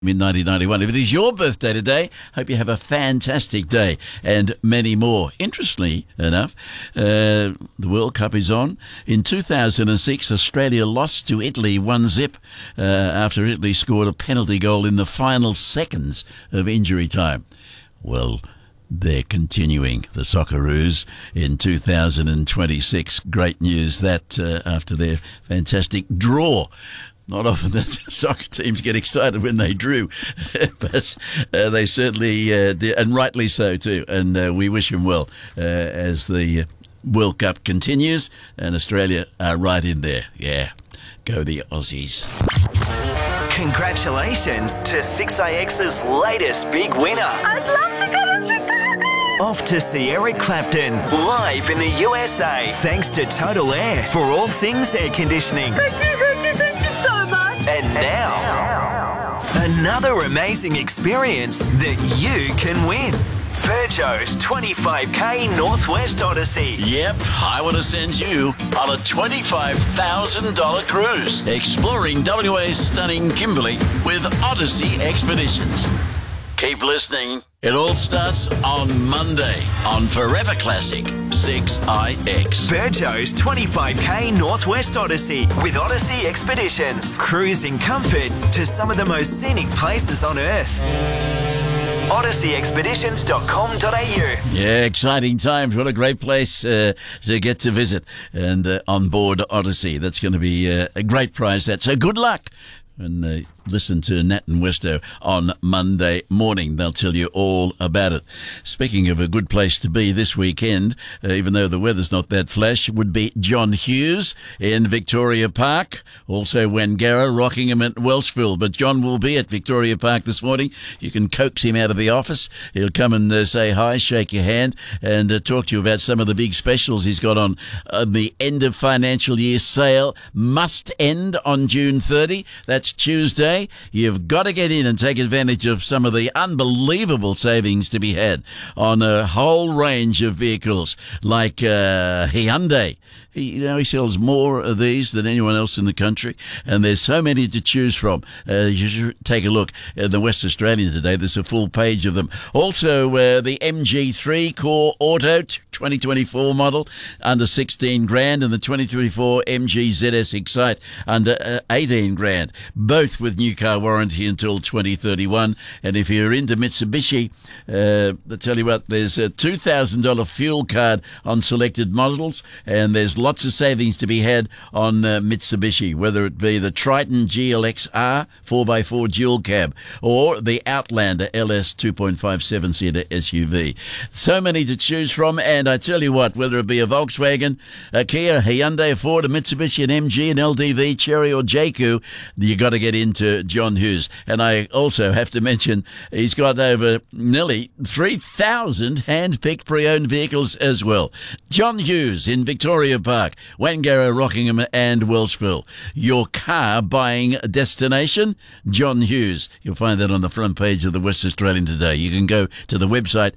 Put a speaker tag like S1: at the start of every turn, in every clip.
S1: in 1991. If it is your birthday today, hope you have a fantastic day and many more. Interestingly enough, the World Cup is on. In 2006, Australia lost to Italy 1-0 after Italy scored a penalty goal in the final seconds of injury time. Well, they're continuing, the Socceroos, in 2026. Great news that after their fantastic draw. Not often that soccer teams get excited when they drew, but they certainly did, and rightly so too. And we wish them well as the World Cup continues, and Australia are right in there. Yeah, go the Aussies.
S2: Congratulations to 6IX's latest big winner.
S3: I'd love to go to Chicago.
S2: Off to see Eric Clapton live in the USA. Thanks to Total Air for all things air conditioning.
S3: Thank you so much.
S2: And now, another amazing experience that you can win. Virgo's 25k Northwest Odyssey.
S1: Yep, I want to send you on a $25,000 cruise exploring WA's stunning Kimberley with Odyssey Expeditions. Keep listening. It all starts on Monday on Forever Classic 6IX.
S2: Virgo's 25k Northwest Odyssey with Odyssey Expeditions. Cruising comfort to some of the most scenic places on Earth. OdysseyExpeditions.com.au.
S1: Yeah, exciting times. What a great place to get to visit. And on board Odyssey, that's going to be a great prize. So good luck. And listen to Nat and Westo on Monday morning. They'll tell you all about it. Speaking of a good place to be this weekend, even though the weather's not that flash, would be John Hughes in Victoria Park. Also Wangara, Rockingham and Welshpool. But John will be at Victoria Park this morning. You can coax him out of the office. He'll come and say hi, shake your hand, and talk to you about some of the big specials he's got on the end of financial year sale. Must end on June 30. That's Tuesday. You've got to get in and take advantage of some of the unbelievable savings to be had on a whole range of vehicles like Hyundai. He sells more of these than anyone else in the country, and there's so many to choose from. You should take a look at the West Australian today. There's a full page of them. Also, the MG3 Core Auto 2024 model under 16 grand, and the 2024 MG ZS Excite under 18 grand, both with new car warranty until 2031. And if you're into Mitsubishi, I tell you what, there's a $2,000 fuel card on selected models, and there's lots of savings to be had on Mitsubishi, whether it be the Triton GLX-R 4x4 dual cab or the Outlander LS 2.57-seater SUV. So many to choose from, and I tell you what, whether it be a Volkswagen, a Kia, a Hyundai, a Ford, a Mitsubishi, an MG, an LDV, Chery or JQ, you got to get into John Hughes. And I also have to mention he's got over nearly 3,000 hand-picked pre-owned vehicles as well. John Hughes in Victoria Park, Wangara, Rockingham and Welshpool. Your car buying destination, John Hughes. You'll find that on the front page of the West Australian today. You can go to the website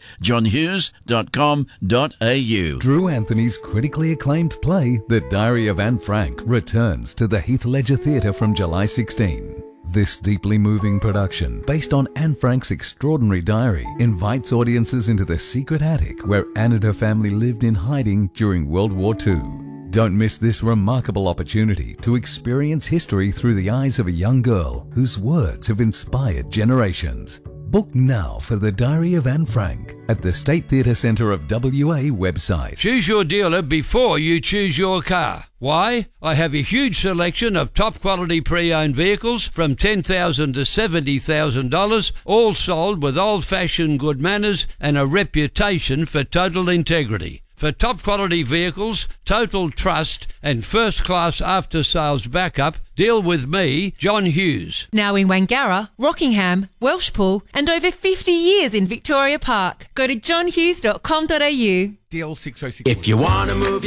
S1: johnhughes.com.au.
S4: Drew Anthony's critically acclaimed play, The Diary of Anne Frank, returns to the Heath Ledger Theatre from July 16. This deeply moving production, based on Anne Frank's extraordinary diary, invites audiences into the secret attic where Anne and her family lived in hiding during World War II. Don't miss this remarkable opportunity to experience history through the eyes of a young girl whose words have inspired generations. Book now for The Diary of Anne Frank at the State Theatre Centre of WA website.
S5: Choose your dealer before you choose your car. Why? I have a huge selection of top quality pre-owned vehicles from $10,000 to $70,000, all sold with old-fashioned good manners and a reputation for total integrity. For top quality vehicles, total trust and first-class after-sales backup, deal with me, John Hughes.
S6: Now in Wangara, Rockingham, Welshpool and over 50 years in Victoria Park. Go to johnhughes.com.au.
S7: DL 606.
S8: If you want to move